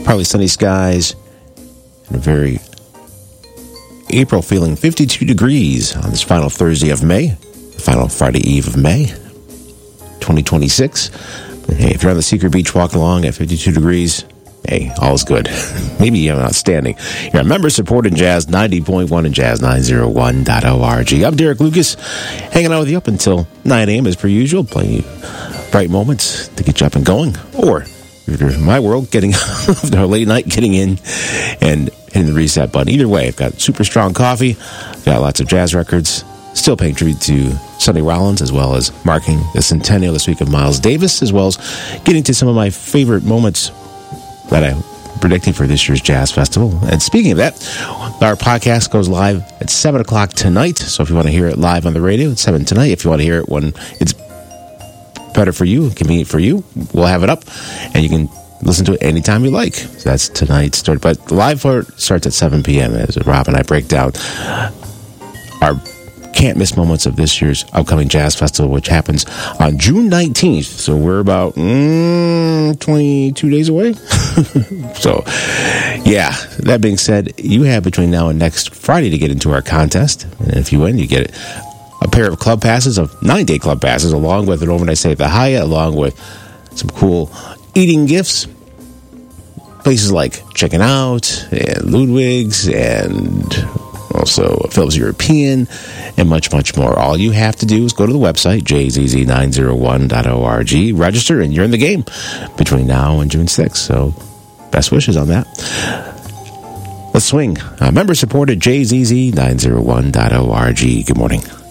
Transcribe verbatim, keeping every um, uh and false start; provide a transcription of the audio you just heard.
Partly sunny skies and a very April feeling, fifty-two degrees on this final Thursday of May, the final Friday Eve of May, twenty twenty-six. And hey, if you're on the Secret Beach walking along at fifty-two degrees, hey, all's good. Maybe you're outstanding. You're a member-supported Jazz ninety point one and Jazz nine oh one dot org. I'm Derek Lucas, hanging out with you up until nine a.m. as per usual, playing you bright moments to get you up and going. Or, if you're in my world, getting our late night, getting in and hitting the reset button. Either way, I've got super strong coffee, got lots of jazz records, still paying tribute to Sonny Rollins, as well as marking the centennial this week of Miles Davis, as well as getting to some of my favorite moments that I'm predicting for this year's Jazz Festival. And speaking of that, our podcast goes live at seven o'clock tonight. So if you want to hear it live on the radio, it's seven tonight. If you want to hear it when it's better for you, convenient for you, we'll have it up. And you can listen to it anytime you like. So that's tonight's start. But the live part starts at seven p.m. as Rob and I break down our can't miss moments of this year's upcoming Jazz Festival, which happens on June nineteenth. So we're about mm, twenty-two days away. So, yeah, that being said, you have between now and next Friday to get into our contest. And if you win, you get a pair of club passes, of nine-day club passes, along with an overnight stay at the Hyatt, along with some cool eating gifts. Places like Chicken Out and Ludwig's and also Phillips European, and much, much more. All you have to do is go to the website, J Z Z nine oh one dot org, register, and you're in the game between now and June sixth. So, best wishes on that. Let's swing. Uh, member-supported J Z Z nine oh one dot org. Good morning.